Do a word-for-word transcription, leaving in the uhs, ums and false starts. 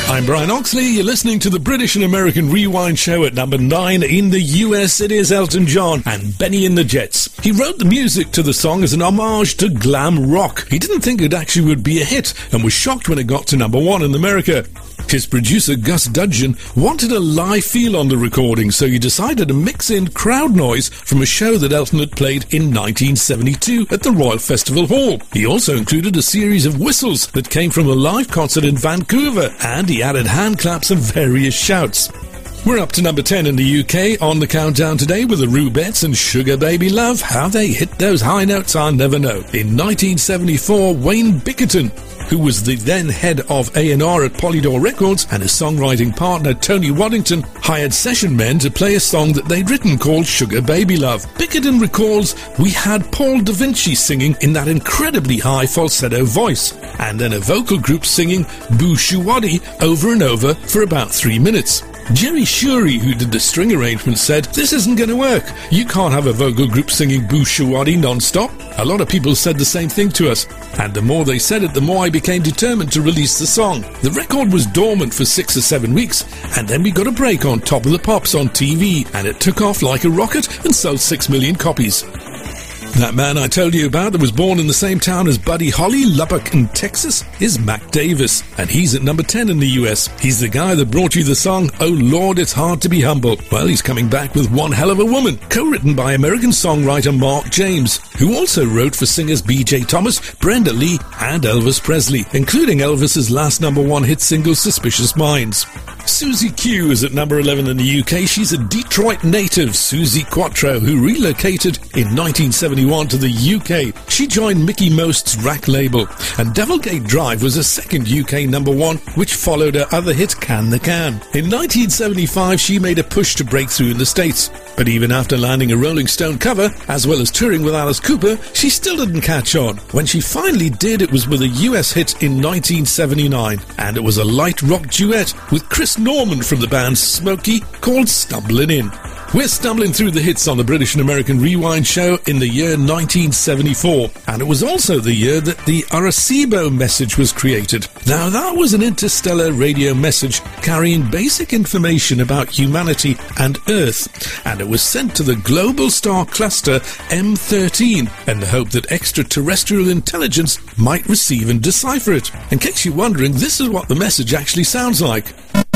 I'm Brian Oxley. You're listening to the British and American Rewind Show. At number nine in the U S, it is Elton John and Benny and the Jets. He wrote the music to the song as an homage to glam rock. He didn't think it actually would be a hit and was shocked when it got to number one in America. His producer, Gus Dudgeon, wanted a live feel on the recording, so he decided to mix in crowd noise from a show that Elton had played in nineteen seventy-two at the Royal Festival Hall. He also included a series of whistles that came from a live concert in Vancouver, and he added hand claps and various shouts. We're up to number ten in the U K on the countdown today with the Rubettes and Sugar Baby Love. How they hit those high notes, I'll never know. In nineteen seventy-four, Wayne Bickerton, who was the then head of A and R at Polydor Records, and his songwriting partner Tony Waddington hired session men to play a song that they'd written called Sugar Baby Love. Bickerton recalls, "We had Paul Da Vinci singing in that incredibly high falsetto voice, and then a vocal group singing Boo Shuwadi over and over for about three minutes. Jerry Shuri, who did the string arrangement, said, "This isn't going to work. You can't have a vocal group singing Boo Shuwadi non-stop." A lot of people said the same thing to us, and the more they said it, the more I became determined to release the song. The record was dormant for six or seven weeks, and then we got a break on Top of the Pops on T V, and it took off like a rocket and sold six million copies. That man I told you about that was born in the same town as Buddy Holly, Lubbock in Texas, is Mac Davis, and he's at number ten in the U S. He's the guy that brought you the song, "Oh Lord, It's Hard to Be Humble." Well, he's coming back with One Hell of a Woman, co-written by American songwriter Mark James, who also wrote for singers B J Thomas, Brenda Lee, and Elvis Presley, including Elvis's last number one hit single, Suspicious Minds. Susie Q is at number eleven in the U K. She's a Detroit native, Susie Quattro, who relocated in nineteen seventy-one to the U K. She joined Mickey Most's Rack label, and Devilgate Drive was a second U K number one, which followed her other hit, Can the Can. In nineteen seventy-five, she made a push to break through in the States, but even after landing a Rolling Stone cover, as well as touring with Alice Cooper, she still didn't catch on. When she finally did, it was with a U S hit in nineteen seventy-nine, and it was a light rock duet with Chris Norman from the band Smokey called Stumbling In. We're stumbling through the hits on the British and American Rewind Show in the year nineteen seventy-four, and it was also the year that the Arecibo message was created. Now, that was an interstellar radio message carrying basic information about humanity and Earth, and it was sent to the global star cluster M thirteen in the hope that extraterrestrial intelligence might receive and decipher it. In case you're wondering, this is what the message actually sounds like.